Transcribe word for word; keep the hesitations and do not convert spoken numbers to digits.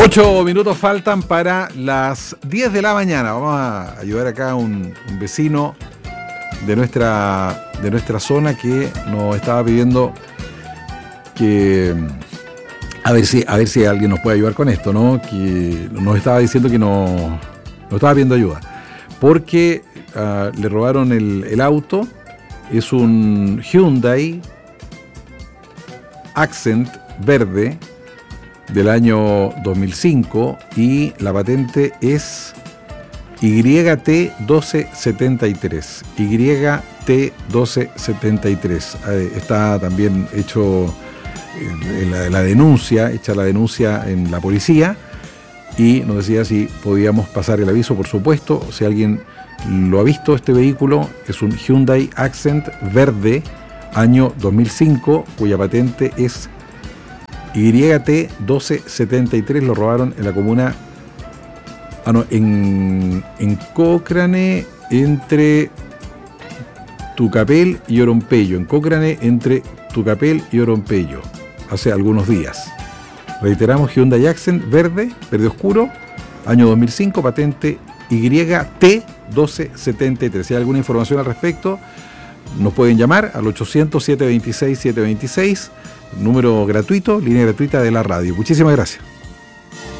Ocho minutos faltan para las diez de la mañana. Vamos a ayudar acá a un, un vecino de nuestra, de nuestra zona que nos estaba pidiendo que a ver si, a ver si alguien nos puede ayudar con esto, ¿no? Que nos estaba diciendo que no, nos estaba pidiendo ayuda porque uh, le robaron el, el auto. Es un Hyundai Accent verde del año dos mil cinco y la patente es Y T doce setenta y tres. Y T doce setenta y tres. Eh, está también hecho eh, la, la denuncia, hecha la denuncia en la policía, y nos decía si podíamos pasar el aviso, por supuesto. Si alguien lo ha visto, este vehículo es un Hyundai Accent verde, año dos mil cinco, cuya patente es Y T doce setenta y tres. Lo robaron en la comuna, ah no, en, en Cochrane, entre Tucapel y Orompello, en Cochrane, entre Tucapel y Orompello, hace algunos días. Reiteramos, Hyundai Accent verde, verde oscuro, año dos mil cinco, patente Y T doce setenta y tres. Si hay alguna información al respecto, nos pueden llamar al ochocientos, siete veintiséis, siete veintiséis, número gratuito, línea gratuita de la radio. Muchísimas gracias.